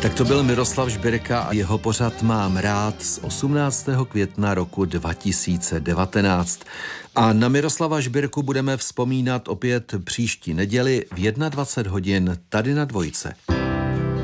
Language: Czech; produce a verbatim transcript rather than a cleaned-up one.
Tak to byl Miroslav Žbirka a jeho pořad Mám rád z osmnáctého května roku dva tisíce devatenáct. A na Miroslava Žbirku budeme vzpomínat opět příští neděli v dvacet jedna hodin tady na Dvojce.